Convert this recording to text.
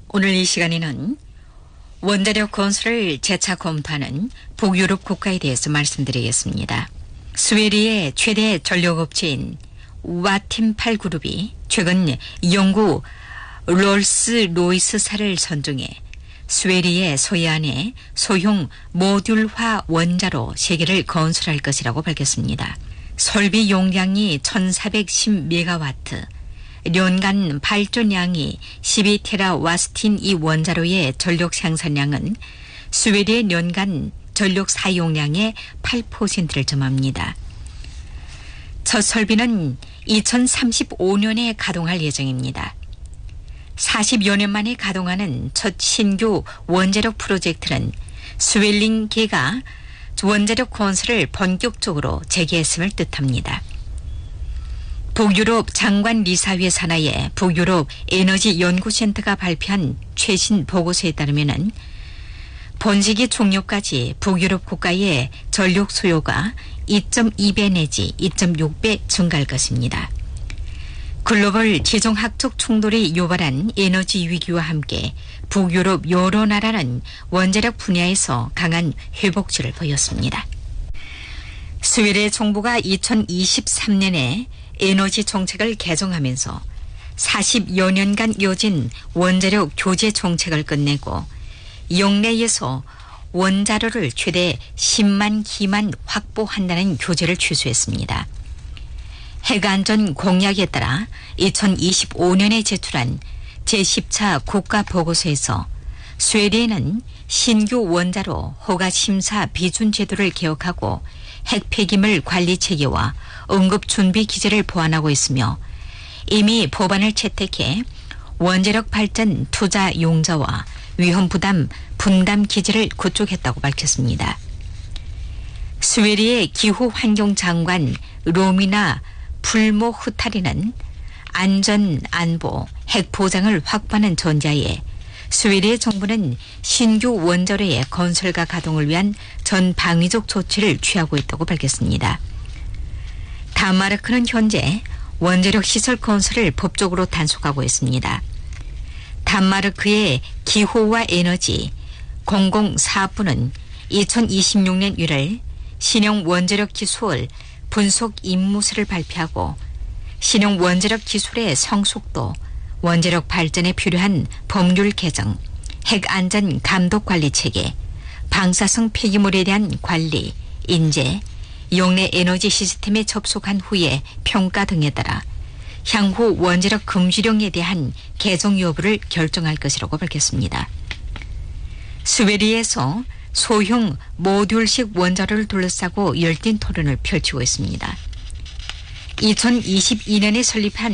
오늘 이 시간에는 원자력 건설을 재차 검토하는 북유럽 국가에 대해서 말씀드리겠습니다. 스웨리의 최대 전력업체인 와팀팔 그룹이 최근 영국 롤스로이스사를 선정해 스웨리의 소해안에 소형 모듈화 원자로 3개를 건설할 것이라고 밝혔습니다. 설비 용량이 1410메가와트, 연간 발전량이 12테라와스트인 이 원자로의 전력 생산량은 스웨덴의 연간 전력 사용량의 8%를 점합니다. 첫 설비는 2035년에 가동할 예정입니다. 40여 년 만에 가동하는 첫 신규 원자력 프로젝트는 스웰링계가 원자력 건설을 본격적으로 재개했음을 뜻합니다. 북유럽 장관 리사회 산하의 북유럽 에너지 연구센터가 발표한 최신 보고서에 따르면 본시기 종료까지 북유럽 국가의 전력 소요가 2.2배 내지 2.6배 증가할 것입니다. 글로벌 지정학적 충돌이 유발한 에너지 위기와 함께 북유럽 여러 나라는 원자력 분야에서 강한 회복세를 보였습니다. 스웨덴 정부가 2023년에 에너지 정책을 개정하면서 40여 년간 이어진 원자력 교제 정책을 끝내고 영내에서 원자로를 최대 10만 기만 확보한다는 교제를 취소했습니다. 핵안전 공약에 따라 2025년에 제출한 제10차 국가보고서에서 스웨덴은 신규 원자로 허가 심사 비준 제도를 개혁하고 핵 폐기물 관리 체계와 응급 준비 기제를 보완하고 있으며 이미 법안을 채택해 원자력 발전 투자 용자와 위험 부담 분담 기제를 구축했다고 밝혔습니다. 스웨덴의 기후 환경 장관 로미나 풀모흐타리는 안전, 안보, 핵 보장을 확보하는 전제하에 스웨덴 정부는 신규 원자로의 건설과 가동을 위한 전 방위적 조치를 취하고 있다고 밝혔습니다. 단마르크는 현재 원자력 시설 건설을 법적으로 단속하고 있습니다. 단마르크의 기후와 에너지 공공사업부는 2026년 1월 신형 원자력 기술 분석 임무서를 발표하고 신형 원자력 기술의 성숙도, 원자력 발전에 필요한 법률 개정, 핵안전 감독 관리 체계, 방사성 폐기물에 대한 관리, 인재, 영내 에너지 시스템에 접속한 후에 평가 등에 따라 향후 원자력 금지령에 대한 개정 여부를 결정할 것이라고 밝혔습니다. 스웨덴에서 소형 모듈식 원자로를 둘러싸고 열띤 토론을 펼치고 있습니다. 2022년에 설립한